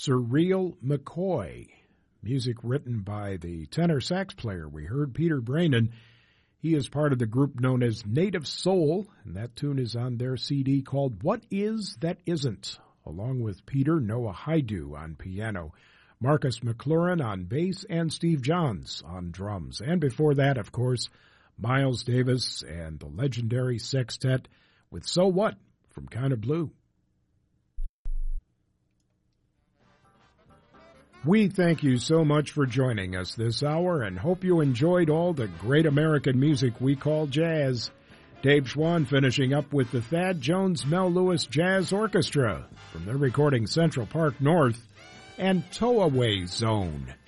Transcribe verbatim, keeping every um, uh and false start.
Surreal McCoy. Music written by the tenor sax player we heard, Peter Brainin. He is part of the group known as Native Soul, and that tune is on their C D called What Is That Isn't, along with Peter Noah Haidu on piano, Marcus McLaurin on bass, and Steve Johns on drums. And before that, of course, Miles Davis and the legendary sextet with So What from Kind of Blue. We thank you so much for joining us this hour and hope you enjoyed all the great American music we call jazz. Dave Schwann finishing up with the Thad Jones Mel Lewis Jazz Orchestra from their recording Central Park North and Towaway Zone.